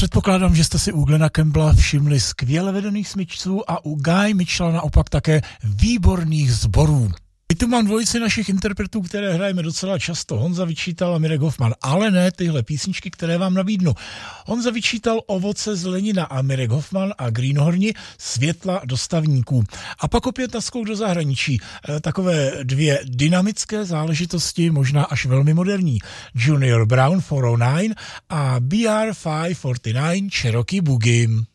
Předpokládám, že jste si u Glena Campbella všimli skvěle vedených smyčců a u Guy Mitchella naopak také výborných sborů. I tu mám dvojici našich interpretů, které hrajeme docela často. Honza Vyčítal a Mirek Hoffman, ale ne tyhle písničky, které vám nabídnu. Honza Vyčítal Ovoce z Lenina a Mirek Hoffman a Greenhorni Světla dostavníků. A pak opět na skok do zahraničí. Takové dvě dynamické záležitosti, možná až velmi moderní. Junior Brown 409 a BR 549 Cherokee Boogie.